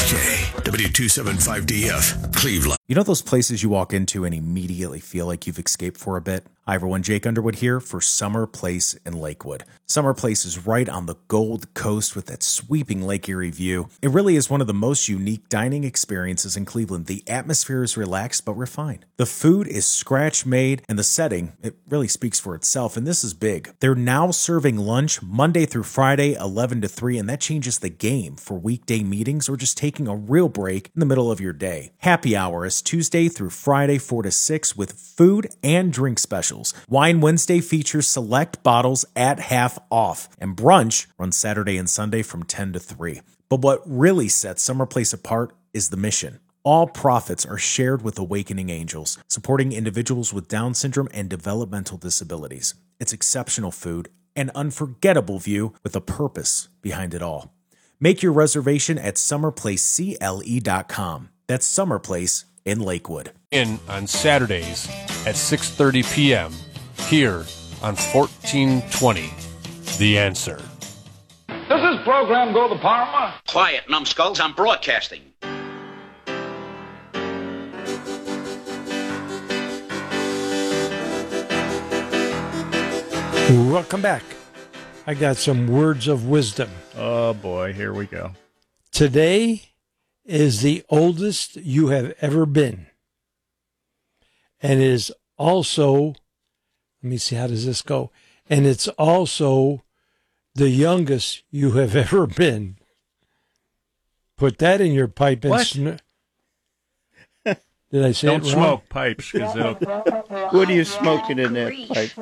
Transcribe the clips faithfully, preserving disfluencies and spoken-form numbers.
K, W two seventy-five D F, Cleveland. You know those places you walk into and immediately feel like you've escaped for a bit? Hi everyone, Jake Underwood here for Summer Place in Lakewood. Summer Place is right on the Gold Coast with that sweeping Lake Erie view. It really is one of the most unique dining experiences in Cleveland. The atmosphere is relaxed but refined. The food is scratch-made, and the setting, it really speaks for itself, and this is big. They're now serving lunch Monday through Friday, eleven to three, and that changes the game for weekday meetings or just taking a real break in the middle of your day. Happy hour is Tuesday through Friday, four to six, with food and drink specials. Wine Wednesday features select bottles at half off, and brunch runs Saturday and Sunday from ten to three. But what really sets Summer Place apart is the mission. All profits are shared with Awakening Angels, supporting individuals with Down syndrome and developmental disabilities. It's exceptional food, an unforgettable view with a purpose behind it all. Make your reservation at summer place c l e dot com. That's Summer Place in Lakewood. In on Saturdays at six thirty p.m. here on fourteen twenty, The Answer. Does this program go to Parma? Quiet, numbskulls. I'm broadcasting. Welcome back. I got some words of wisdom. Oh, boy. Here we go. Today is the oldest you have ever been. And it is also, let me see, how does this go? And it's also the youngest you have ever been. Put that in your pipe and What? sn- Did I say Don't it wrong? smoke pipes, because it'll... What are you smoking in that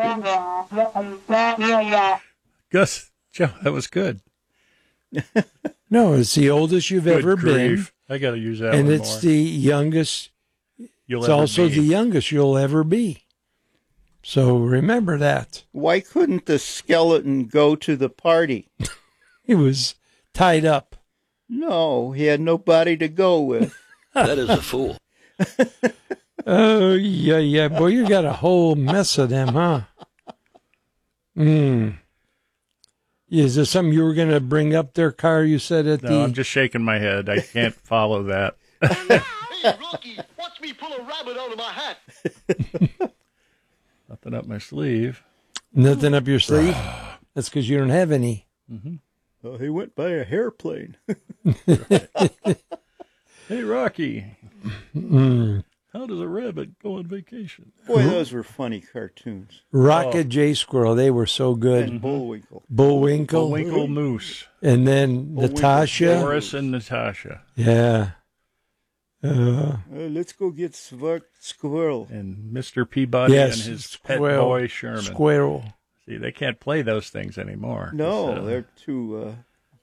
pipe? Gus, Joe, that was good. No, it's the oldest you've Good ever grief. I got to use that been. And one it's more. the youngest, You'll it's ever also be. the youngest you'll ever be. So remember that. Why couldn't the skeleton go to the party? He was tied up. No, he had nobody to go with. That is a fool. Oh, yeah, yeah. Boy, you got a whole mess of them, huh? Hmm. Is there something you were going to bring up there, Car? You said at No, the... I'm just shaking my head. I can't follow that. Hey, Rocky, watch me pull a rabbit out of my hat. Nothing up my sleeve. Nothing up your sleeve? That's because you don't have any. Mm-hmm. Oh, he went by a hairplane. Hey, Rocky. Mm. How does a rabbit go on vacation? Boy, those were funny cartoons. Rocket Oh. J. Squirrel, they were so good. And Bullwinkle. Bullwinkle. Bullwinkle Moose. And then Bullwinkle. Natasha. Boris and Natasha. Yeah. Uh, Uh, let's go get Svart Squirrel. And Mister Peabody yes. and his pet Squirrel. boy Sherman. Squirrel. See, they can't play those things anymore. No, It's, uh, they're too, uh,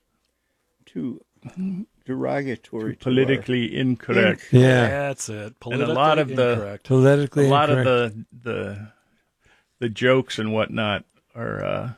too derogatory. to politically incorrect. Yeah. That's it. And Politically a lot of the incorrect. Politically a lot incorrect. of the the the jokes and whatnot are uh,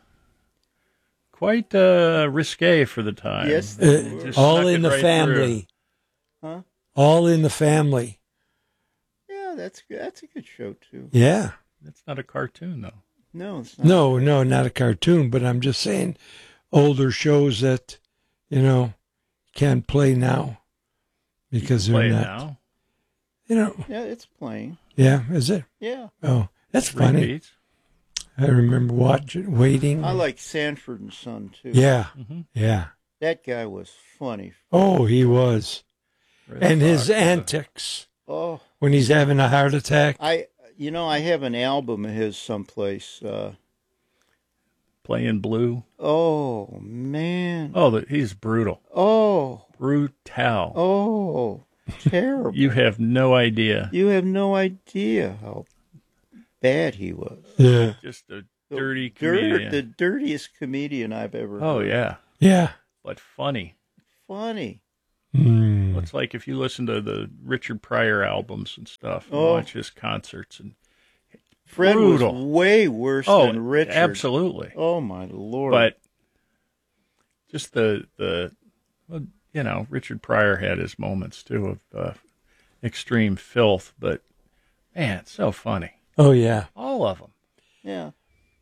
quite uh, risque for the time. Yes, Uh, they were. Just all snuck in it the right family. Huh? All in the family. Yeah, that's good. That's a good show, too. Yeah. through. It's not a cartoon though. No, it's not. No, no, not a cartoon, but I'm just saying older shows that, you know, can't play now because they're Play it not. now. You know, Yeah, it's playing. yeah, is it? Yeah. Oh, that's funny. Repeats. I remember watching, waiting. I like Sanford and Son, too. Yeah, Mm-hmm. yeah. That guy was funny. Oh, he was. Red And his Fox, uh, antics Oh, when he's having a heart attack. I, you know, I have an album of his someplace. Uh, playing blue. oh, man. Oh, the, he's brutal. Oh, Brutal. oh, terrible. You have no idea. You have no idea how bad he was. Yeah, Just a dirty Dirt, comedian. the dirtiest comedian I've ever Oh heard. yeah, yeah. but funny. Funny. Mm. It's like if you listen to the Richard Pryor albums and stuff, and Oh. watch his concerts, and Fred Brutal. was way worse oh, than Richard. absolutely. Oh, my Lord. But just the the, well, you know, Richard Pryor had his moments too of uh, extreme filth, but man, so funny. Oh, yeah. All of them. Yeah.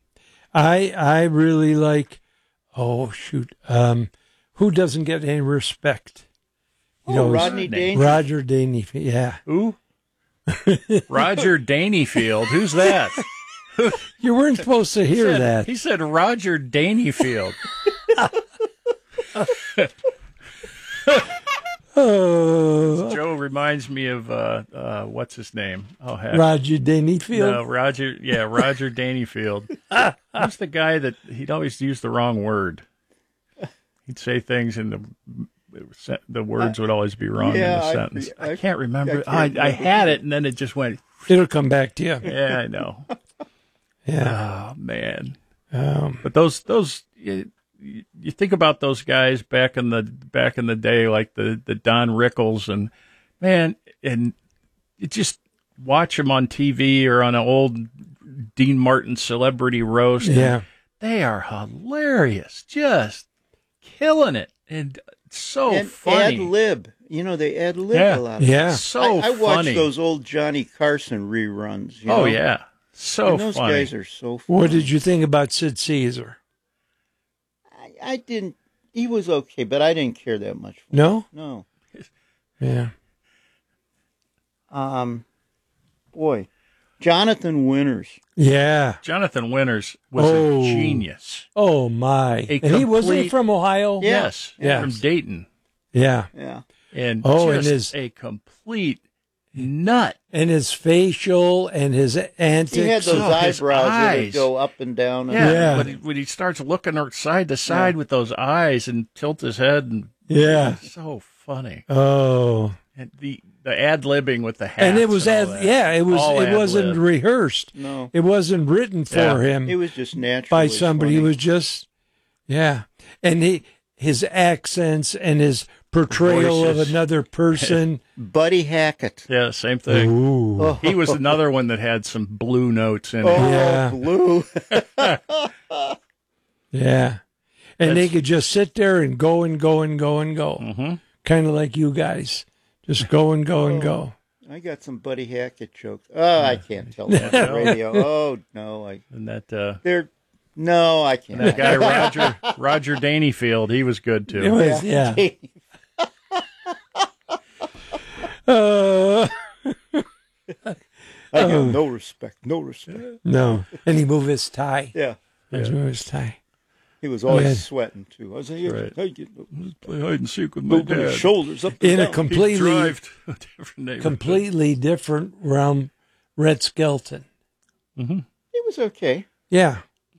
I I really like, oh, shoot, um, who doesn't get any respect? You know, Oh, Rodney Dangerfield. Roger Dangerfield. Yeah. Who? Roger Dangerfield. Who's that? You weren't supposed to hear He said- that. He said Roger Dangerfield. Oh, Joe reminds me of uh, uh, what's his name? Oh, heck. Roger Dangerfield. No, Roger. Yeah, Roger Dangerfield. Who's the guy that he'd always use the wrong word? He'd say things and the the words would always be wrong Yeah, in the I- sentence. I, I- can't remember. I I, can't I, remember. had it and then it just went. It'll come back to you. Yeah, I know. Yeah. Oh man. Um, But those those you, you think about those guys back in the back in the day, like the the Don Rickles, and man, and you just watch them on T V or on an old Dean Martin celebrity roast. yeah. They are hilarious, just killing it, and so and funny. ad lib. You know, they ad lib Yeah. a lot. Yeah. So I, I watch funny. those old Johnny Carson reruns. You oh know? yeah, so And those funny. guys are so funny. What did you think about Sid Caesar? I, I didn't. He was okay, but I didn't care that much. For No? him. No. Yeah. Um, boy, Jonathan Winters. Yeah. Jonathan Winters was Oh. a genius. Oh, my. A and he wasn't he complete- from Ohio? Yeah. Yes, Yes. from Dayton, Yeah. Yeah. and Oh, and just his- a complete nut. And his facial and his antics. He had those Oh, his eyebrows that would eyes. go up and down. And Yeah, Yeah. When, he, when he starts looking side to side with those eyes and tilt his head, and Yeah. it's so funny. Oh. And the the ad libbing with the hats, And it was all ad, that. yeah, it was All it wasn't ad-lib. rehearsed. No. It wasn't written for Yeah. him It was just natural. by somebody. It was just yeah. And he his accents and his portrayal of Voices. another person. Buddy Hackett. Yeah, same thing. Ooh. He was another one that had some blue notes in Oh, it. Yeah. blue. Yeah. And they That's- could just sit there and go and go and go and go. Mm-hmm. Kind of like you guys. Just go and go and go. I got some Buddy Hackett jokes. Oh, I can't tell that on the radio. Oh no, I And that uh, they're no, I can't. that guy Roger Roger Daneyfield, he was good too. It was, yeah. Uh, I got no respect, no respect. no. And he moved his tie. Yeah, He moved his tie. he was always Yeah. sweating too. I was like, Right. hey, get, Play hide and seek with my moving his dad. shoulders up and In a down. completely, He drive to a different neighborhood. completely different realm, Red Skelton. He was okay. Yeah.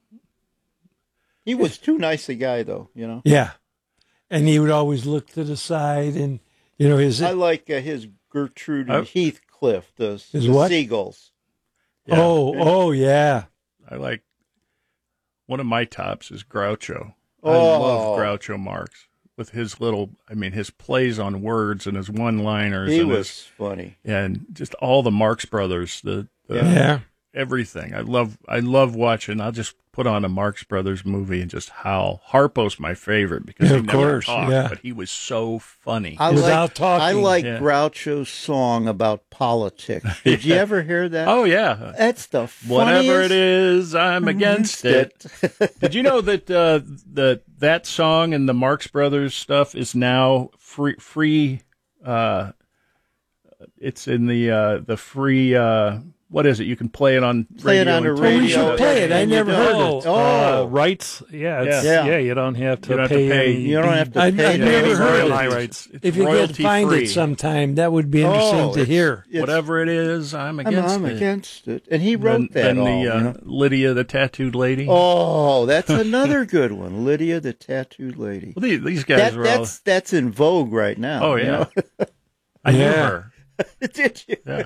He was too nice a guy, though. You know, Yeah. And he would always look to the side and, you know, his, I like uh, his Gertrude and Oh. Heathcliff, the, His the what? seagulls. Yeah. oh, oh, yeah. I like one of my tops is Groucho. I Oh. love Groucho Marx with his little, I mean, his plays on words and his one-liners He and was his, funny. and just all the Marx Brothers, the, the Yeah. everything. I love, I love watching. I'll just put on a Marx Brothers movie and just howl. Harpo's my favorite because Yeah, he of never course, talked, yeah. but he was so funny. I Without like, talking. I like Yeah. Groucho's song about politics. Did you ever hear that? Oh yeah, That's the funniest. whatever it is, I'm against it. Did you know that uh, that that song and the Marx Brothers stuff is now free? Free. Uh, it's in the uh, the free. Uh, what is it? You can play it on Play it radio on the and Oh, we radio. should play it. I and you never don't- heard it. Oh, Uh, rights, yeah, it's, Yeah. yeah, You don't have to You don't have to pay. pay- any- You don't have to I- pay. I any never heard royalties. it. my rights. It's If you could royalty find free. it sometime, that would be interesting Oh, to it's- hear. it's- Whatever it is, I'm I'm, against I'm it. against it. And he wrote Then, that then all, the you uh, know? Lydia, the tattooed lady. Oh, that's another good one. Lydia, the tattooed lady. Well, these, these guys That, were all. that's that's in vogue right now. Oh you yeah, know? I knew Yeah. her. Did you? Yeah,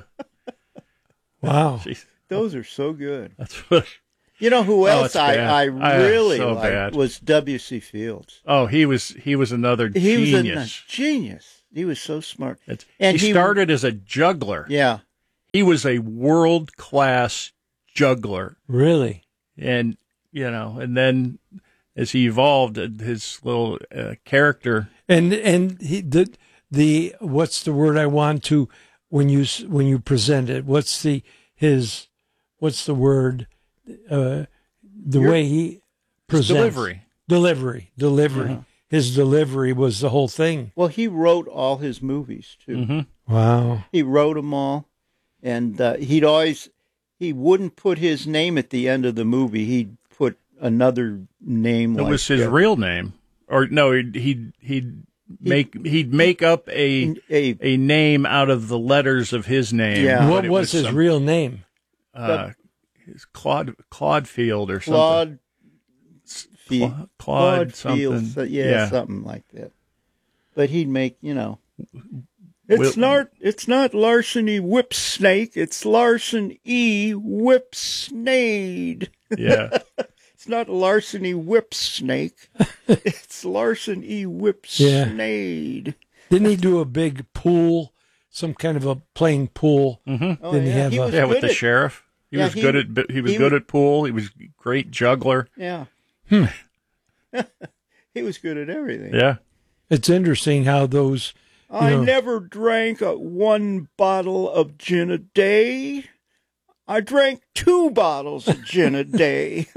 Wow. Jeez. Those are so good. That's what. You know who Oh, else it's I, bad. I I- really so liked bad. was W C. Fields. Oh, he was he was another He was genius. a genius. He was so smart. It's- And he, he- started as a juggler. Yeah. He was a world class juggler, Really? and you know, and then as he evolved, uh, his little uh, character. And and he the the what's the word I want to when you s- when you present it? What's the his what's the word? Uh, the Your- way he presents delivery. delivery, delivery. his delivery was the whole thing. Well, he wrote all his movies too. Mm-hmm. Wow. He wrote them all, and uh, he'd always he wouldn't put his name at the end of the movie. He'd put another name. It like, was his uh, real name, or no? He'd he'd, he'd make he'd make up a, a a name out of the letters of his name. Yeah. What but it was his some- real name? Uh, his Claude Claude Field or something. Claude Cla- Claude, Claude something. Fields, uh, yeah, Yeah. something like that. But he'd make, you know, it's Will- not it's not larceny whip snake, it's Larson E. whip snade. Yeah. It's not larceny whip snake, it's Larson E. whip Yeah. snade. Didn't he do a big pool, some kind of a playing pool? Mm-hmm. Oh, Didn't he yeah, have he a- was Yeah, with good the at- sheriff. He Yeah, was he- good at he was he- good at pool. He was a great juggler. Yeah. Hmm. He was good at everything. Yeah. It's interesting how those. you I know, never drank a, one bottle of gin a day. I drank two bottles of gin a day.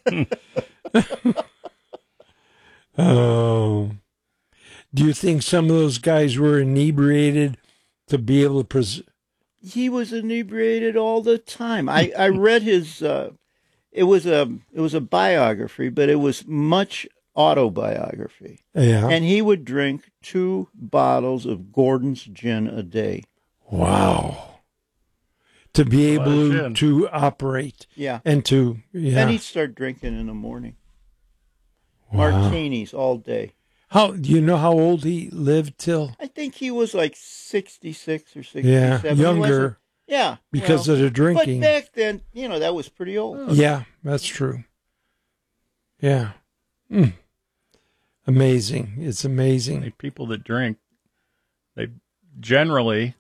Oh. Do you think some of those guys were inebriated to be able to pres- He was inebriated all the time. I, I read his. Uh, it was a it was a biography, but it was much autobiography. Yeah. And he would drink two bottles of Gordon's gin a day. Wow. To be Well, able gin. to operate Yeah. and to yeah. Then he'd start drinking in the morning. Wow. Martinis all day. How do you know how old he lived till? I think he was like sixty-six or sixty-seven. Yeah, He wasn't- younger Yeah. because well, of the drinking. But back then, you know, that was pretty old. Yeah, that's true. Yeah. Mm. Amazing. It's amazing. The people that drink, they generally,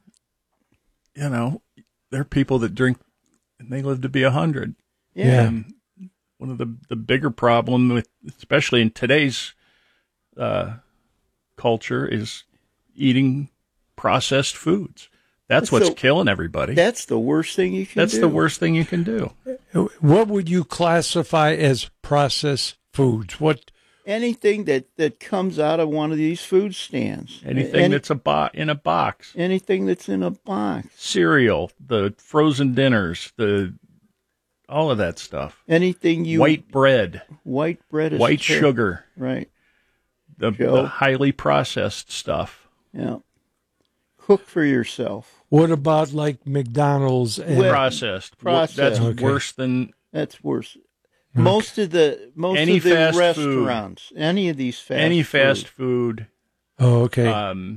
you know, they're people that drink and they live to be a hundred. Yeah. And one of the the bigger problem with, especially in today's uh, culture, is eating processed foods. That's what's So, killing everybody. That's the worst thing you can That's do. the worst thing you can do. What would you classify as processed foods? What? Anything that, that comes out of one of these food stands. Anything Any- that's a bo- in a box. anything that's in a box. Cereal, the frozen dinners, the all of that stuff. Anything you White bread, white bread is white ter- sugar, Right. the, Joe. the highly processed stuff. Yeah. Cook for yourself. What about like McDonald's and Well, processed. processed. That's Okay. worse than That's worse. Most of the most Any of the fast restaurants, any of these fast any fast food. food. oh, okay, Um,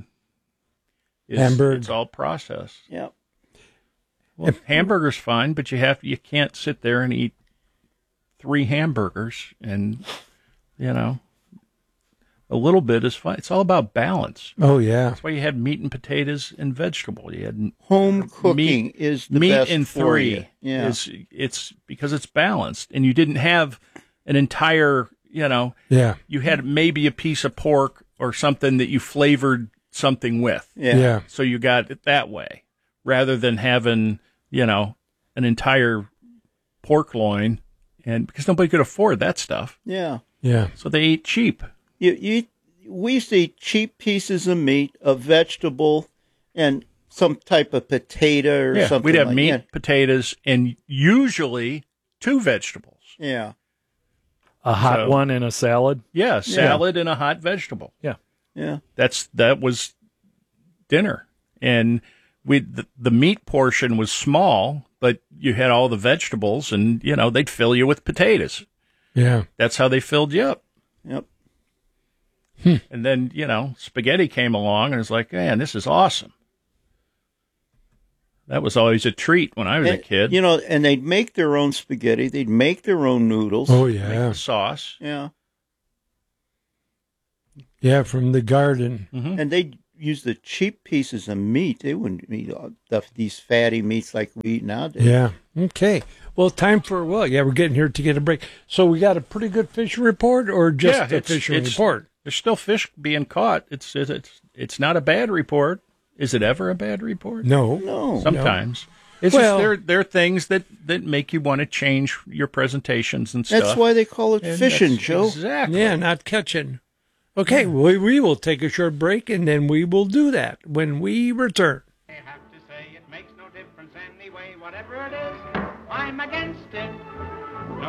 is, Hamburg. It's all processed. Yeah. Well, hamburgers fine, but you have you can't sit there and eat three hamburgers, and you know, a little bit is fine. It's all about balance. oh yeah, That's why you had meat and potatoes and vegetable. You had Home cooking meat, is the meat best in for three. you. Yeah. Is it's because it's balanced, and you didn't have an entire. You know, yeah, you had maybe a piece of pork or something that you flavored something with. yeah. yeah. So you got it that way, rather than having you know an entire pork loin, and because nobody could afford that stuff, Yeah. Yeah. so they ate cheap. You, you, we used to eat cheap pieces of meat, a vegetable, and some type of potato or Yeah, something. we'd have like meat, that. potatoes, and usually two vegetables. Yeah. A hot So- one and a salad. Yeah, salad and a hot vegetable. Yeah. Yeah. That's that was dinner, and we the, the meat portion was small, but you had all the vegetables, and you know they'd fill you with potatoes. Yeah. That's how they filled you up. Yep. And then you know spaghetti came along, and it's like, man, this is awesome. That was always a treat when I was a And, kid. You know, and they'd make their own spaghetti. They'd make their own noodles. Oh Make yeah. the sauce. Yeah. Yeah, from the garden. Mm-hmm. And they'd use the cheap pieces of meat. They wouldn't eat all the, these fatty meats like we eat nowadays. Yeah. Okay. Well, time for well, yeah, we're getting here to get a break. So we got a pretty good fishing report, or just Yeah, a it's- fishing it's- report? There's still fish being caught. It's it's it's not a bad report. Is it ever a bad report? No. No. Sometimes. It's Well- just there there are things that, that make you want to change your presentations and stuff. That's why they call it And fishing, that's Joe. Exactly. Yeah, not catching. Okay, we, we will take a short break, and then we will do that when we return. I have to say it makes no difference anyway, whatever it is, I'm against it.